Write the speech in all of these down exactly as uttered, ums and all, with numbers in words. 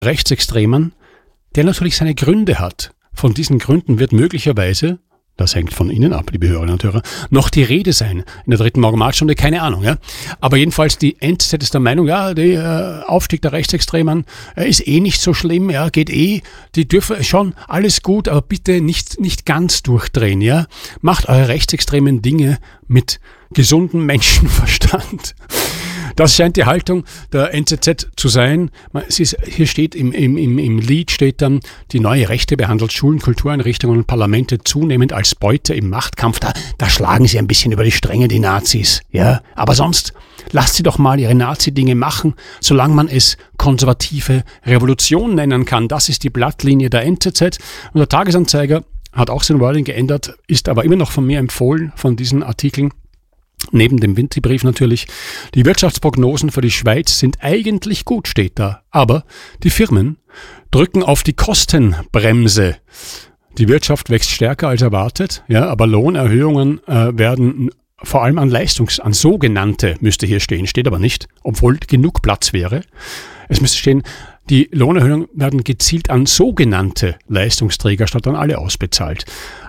Rechtsextremen, der natürlich seine Gründe hat. Von diesen Gründen wird möglicherweise, das hängt von Ihnen ab, liebe Hörerinnen und Hörer, noch die Rede sein in der dritten Morgenmahlstunde, keine Ahnung. Ja. Aber jedenfalls die N Z Z ist der Meinung, ja, der äh, Aufstieg der Rechtsextremen äh, ist eh nicht so schlimm, ja, geht eh, die dürfen schon, alles gut, aber bitte nicht, nicht ganz durchdrehen. Ja. Macht eure rechtsextremen Dinge mit gesundem Menschenverstand. Das scheint die Haltung der N Z Z zu sein. Es ist, hier steht im, im, im, im Lied steht dann, die neue Rechte behandelt Schulen, Kultureinrichtungen und Parlamente zunehmend als Beute im Machtkampf. Da, da schlagen sie ein bisschen über die Stränge, die Nazis. Ja, aber sonst lasst sie doch mal ihre Nazi-Dinge machen, solange man es konservative Revolution nennen kann. Das ist die Blattlinie der N Z Z. Und der Tagesanzeiger hat auch sein Wording geändert, ist aber immer noch von mir empfohlen, von diesen Artikeln. Neben dem Winterbrief natürlich. Die Wirtschaftsprognosen für die Schweiz sind eigentlich gut, steht da. Aber die Firmen drücken auf die Kostenbremse. Die Wirtschaft wächst stärker als erwartet, ja, aber Lohnerhöhungen äh, werden vor allem an Leistungs-, an sogenannte, müsste hier stehen, steht aber nicht, obwohl genug Platz wäre. Es müsste stehen, die Lohnerhöhungen werden gezielt an sogenannte Leistungsträger statt an alle ausbezahlt.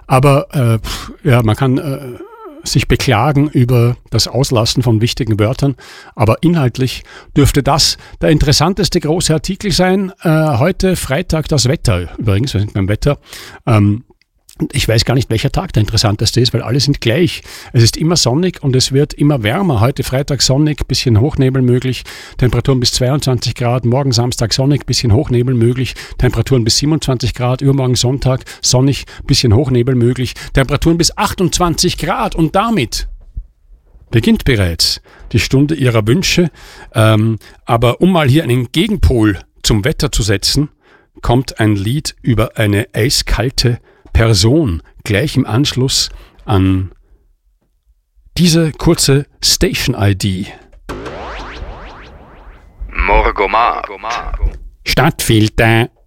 Aber äh, ja, man kann äh, sich beklagen über das Auslassen von wichtigen Wörtern, aber inhaltlich dürfte das der interessanteste große Artikel sein. Äh, heute Freitag das Wetter, übrigens, wir sind beim Wetter. Ähm, Ich weiß gar nicht, welcher Tag der interessanteste ist, weil alle sind gleich. Es ist immer sonnig und es wird immer wärmer. Heute Freitag sonnig, bisschen Hochnebel möglich, Temperaturen bis zweiundzwanzig Grad. Morgen Samstag sonnig, bisschen Hochnebel möglich, Temperaturen bis siebenundzwanzig Grad. Übermorgen Sonntag sonnig, bisschen Hochnebel möglich, Temperaturen bis achtundzwanzig Grad. Und damit beginnt bereits die Stunde Ihrer Wünsche. Ähm, aber um mal hier einen Gegenpol zum Wetter zu setzen, kommt ein Lied über eine eiskalte Person gleich im Anschluss an diese kurze Station-I D. Morgomar. Stadtfilter.